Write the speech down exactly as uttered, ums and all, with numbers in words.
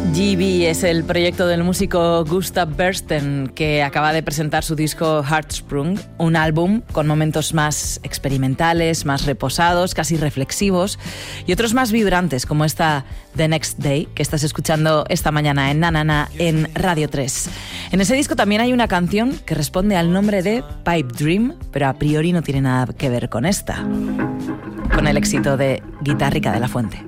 G B es el proyecto del músico Gustav Bersten, que acaba de presentar su disco Heartsprung, un álbum con momentos más experimentales, más reposados, casi reflexivos, y otros más vibrantes, como esta The Next Day, que estás escuchando esta mañana en Nanana en Radio tres. En ese disco también hay una canción que responde al nombre de Pipe Dream, pero a priori no tiene nada que ver con esta, con el éxito de Guitarrica de la Fuente.